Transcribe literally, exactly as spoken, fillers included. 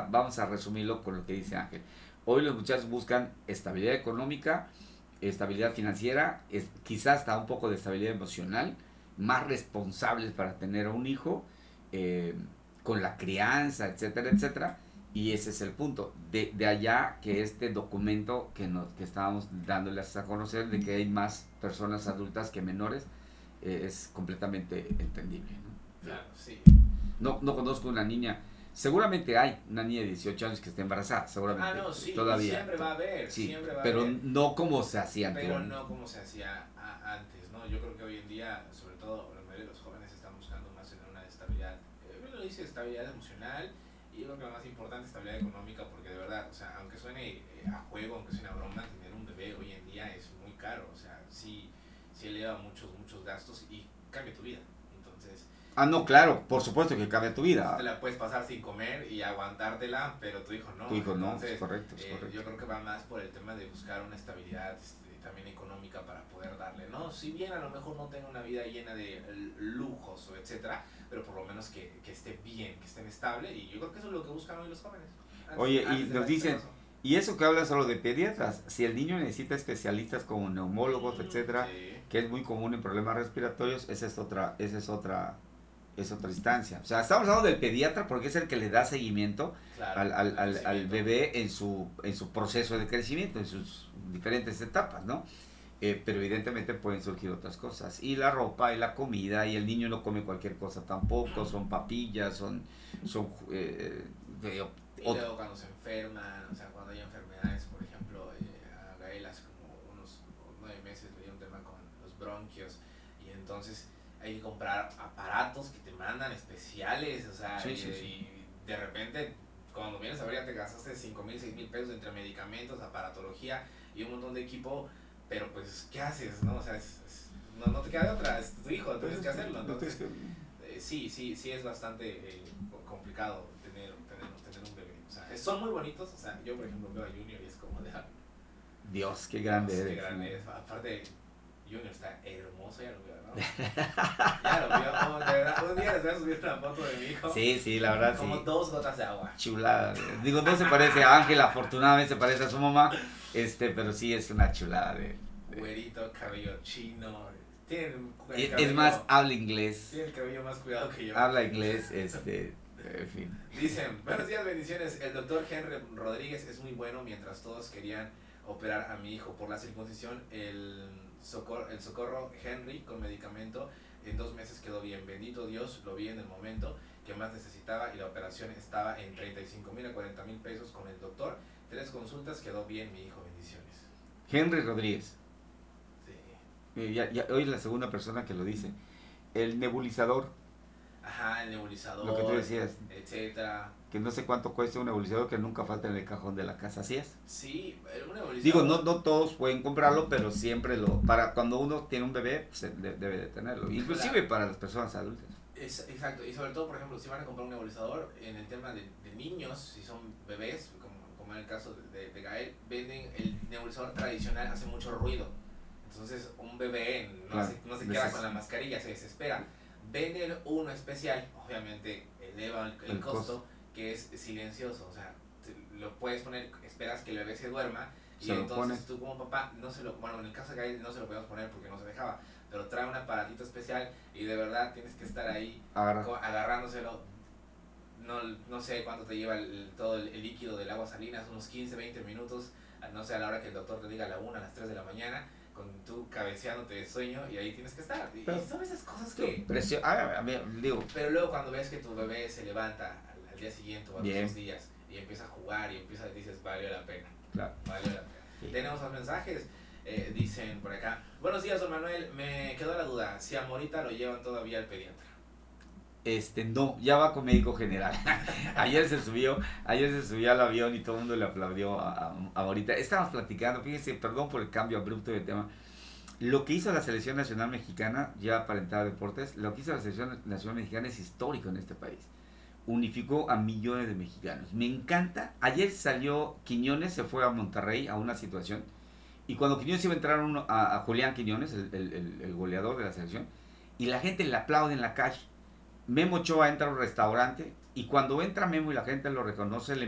vamos a resumirlo con lo que dice Ángel. Hoy los muchachos buscan estabilidad económica, estabilidad financiera, es, quizás hasta un poco de estabilidad emocional, más responsables para tener un hijo, eh, con la crianza, etcétera, etcétera. Y ese es el punto. De, de allá que este documento que, nos, que estábamos dándoles a conocer, de que hay más personas adultas que menores, eh, es completamente entendible, ¿no? Claro, sí. No, no conozco una niña, seguramente hay una niña de dieciocho años que está embarazada, seguramente. Ah, no, sí, todavía. siempre va a haber, Sí, siempre va a pero haber. no como se hacía Pero antiguamente. no como se hacía a- antes, ¿no? Yo creo que hoy en día, sobre todo la mayoría de los jóvenes están buscando más en una estabilidad, eh, bien lo dice, estabilidad emocional, y yo creo que lo más importante, estabilidad económica, porque de verdad, o sea, aunque suene eh, a juego, aunque suene a broma, tener un bebé hoy en día es muy caro, o sea, sí, sí eleva muchos, muchos gastos y cambia tu vida. Entonces, Ah, no, claro, por supuesto que cambia tu vida. te la puedes pasar sin comer y aguantártela, pero tu hijo no. Tu hijo no, Entonces, es correcto, es eh, correcto. yo creo que va más por el tema de buscar una estabilidad este, también económica para poder darle, ¿no? Si bien a lo mejor no tenga una vida llena de lujos o etcétera, pero por lo menos que, que esté bien, que esté estable, y yo creo que eso es lo que buscan hoy los jóvenes. Antes, Oye, y antes de nos la dicen, razón. y eso que hablas solo de pediatras, si el niño necesita especialistas como neumólogos, Mm, etcétera, sí, que es muy común en problemas respiratorios, esa es otra, esa es otra, es otra instancia. O sea, estamos hablando del pediatra porque es el que le da seguimiento claro, al, al, el al, al crecimiento. bebé en su, en su proceso de crecimiento, en sus diferentes etapas, ¿no? Eh, pero evidentemente pueden surgir otras cosas. Y la ropa, y la comida, y el niño no come cualquier cosa tampoco, son papillas, son, son eh, eh, Y luego cuando se enferman, o sea, cuando hay enfermedades, por ejemplo, eh, a Gael hace como unos nueve meses le dio un tema con los bronquios, y entonces hay que comprar aparatos que te mandan especiales, o sea, sí, y, sí, sí. y de repente cuando vienes a ver ya te gastaste cinco mil, seis mil pesos entre medicamentos, aparatología y un montón de equipo, pero pues, ¿qué haces? No, o sea, es, es, no, no te queda de otra, es tu hijo, tienes que hacerlo, entonces eh, sí, sí, sí es bastante eh, complicado tener, tener, tener un bebé. O sea, son muy bonitos. O sea, yo por ejemplo veo a Junior y es como de. Dios, qué grande Dios, eres. qué grande es. Aparte, Junior está hermoso, ya lo veo, ¿no? Ya lo veo. Oh, de verdad, un día les voy a subir una foto de mi hijo. Sí, sí, la verdad, como sí. dos gotas de agua. Chulada. Digo, no se parece a Ángel, afortunadamente se parece a su mamá, este, pero sí es una chulada de. de... Güerito, cabello chino. Tiene el Es, cabello, es más, habla inglés. Tiene el cabello más cuidado que yo. Habla inglés, este, en fin. Dicen, buenos días, bendiciones. El doctor Henry Rodríguez es muy bueno. Mientras todos querían operar a mi hijo por la circuncisión, el socorro, el socorro Henry con medicamento en dos meses quedó bien. Bendito Dios, lo vi en el momento que más necesitaba y la operación estaba en treinta y cinco mil a cuarenta mil pesos con el doctor. Tres consultas, quedó bien mi hijo, bendiciones. Henry Rodríguez. Sí. Eh, ya, ya, hoy es la segunda persona que lo dice. El nebulizador. Ajá, el nebulizador, lo que tú decías, etcétera. Que no sé cuánto cuesta un nebulizador que nunca falta en el cajón de la casa, ¿así es? Sí, un nebulizador. Digo, no, no todos pueden comprarlo, pero siempre lo, para cuando uno tiene un bebé, pues debe de tenerlo, inclusive claro. Para las personas adultas. Es, exacto, y sobre todo, por ejemplo, si van a comprar un nebulizador, en el tema de, de niños, si son bebés, como, como en el caso de, de, de Gael, venden el nebulizador tradicional, hace mucho ruido. Entonces, un bebé no, claro, se, no se queda con la mascarilla, se desespera. Venden uno especial, obviamente eleva el, el, el costo, costo, que es silencioso, o sea, te, lo puedes poner, esperas que el bebé se duerma, y se entonces tú como papá, no se lo, bueno, en el caso de Gael no se lo podíamos poner porque no se dejaba, pero trae un aparatito especial y de verdad tienes que estar ahí Agarra. agarrándoselo. No, no sé cuánto te lleva el, todo el, el líquido del agua salina, unos quince, veinte minutos, no sé, a la hora que el doctor te diga a la una, a las tres de la mañana, con tú cabeceándote de sueño y ahí tienes que estar. Y, pero, y son esas cosas que... Presión, ah, a mí, digo. Pero luego cuando ves que tu bebé se levanta al, al día siguiente o a los dos días y empieza a jugar y empieza, dices, valió la pena. Claro. Valió la pena. Sí. Tenemos más mensajes. Eh, dicen por acá, buenos días don Manuel, me quedó la duda, si a Morita lo llevan todavía al pediatra. Este, no, ya va con médico general. ayer se subió, ayer se subió al avión y todo el mundo le aplaudió a, a, a Morita. Estábamos platicando, fíjense, perdón por el cambio abrupto de tema. Lo que hizo la Selección Nacional Mexicana, ya para entrar a deportes, lo que hizo la Selección Nacional Mexicana es histórico en este país. Unificó a millones de mexicanos. Me encanta. Ayer salió Quiñones, se fue a Monterrey a una situación. Y cuando Quiñones iba a entrar uno, a, a Julián Quiñones, el, el, el, el goleador de la selección, y la gente le aplaude en la calle. Memo Ochoa entra a un restaurante y cuando entra Memo y la gente lo reconoce, le